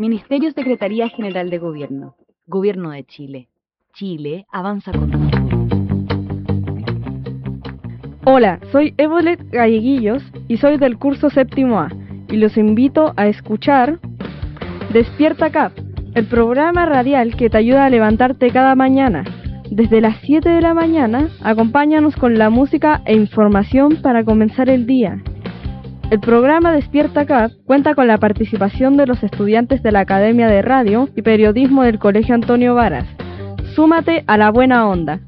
Ministerio Secretaría General de Gobierno. Gobierno de Chile. Chile avanza con orgullo. Hola, soy Evolet Galleguillos y soy del curso séptimo A y los invito a escuchar Despierta CAP, el programa radial que te ayuda a levantarte cada mañana. Desde las 7 de la mañana, acompáñanos con la música e información para comenzar el día. El programa Despierta CAP cuenta con la participación de los estudiantes de la Academia de Radio y Periodismo del Colegio Antonio Varas. Súmate a la buena onda.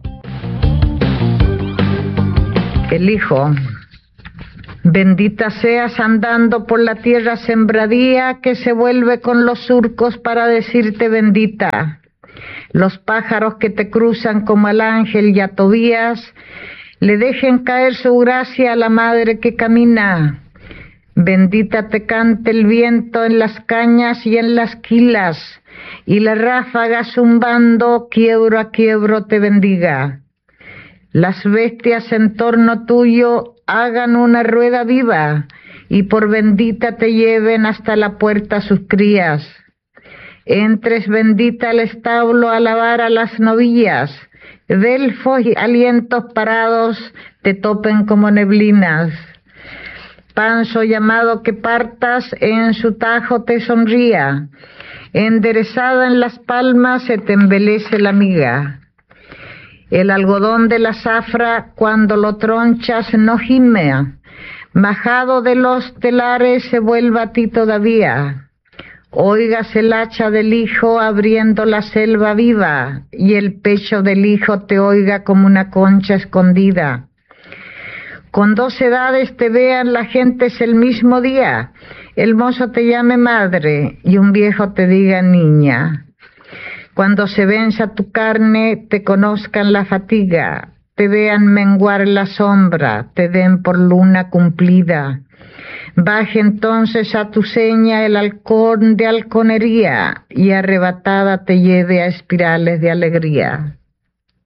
Elijo. Bendita seas andando por la tierra sembradía que se vuelve con los surcos para decirte bendita. Los pájaros que te cruzan como al ángel y a Tobías le dejen caer su gracia a la madre que camina. Bendita te cante el viento en las cañas y en las quilas, y la ráfaga zumbando quiebro a quiebro te bendiga. Las bestias en torno tuyo hagan una rueda viva, y por bendita te lleven hasta la puerta sus crías. Entres bendita al establo a lavar a las novillas, delfos y alientos parados te topen como neblinas. Panzo llamado que partas en su tajo te sonría, enderezada en las palmas se te embelece la miga. El algodón de la zafra cuando lo tronchas no gime, majado de los telares se vuelva a ti todavía. Oigas el hacha del hijo abriendo la selva viva, y el pecho del hijo te oiga como una concha escondida. Con 2 edades te vean la gentes el mismo día, el mozo te llame madre y un viejo te diga niña. Cuando se venza tu carne te conozcan la fatiga, te vean menguar la sombra, te den por luna cumplida. Baje entonces a tu seña el halcón de halconería y arrebatada te lleve a espirales de alegría.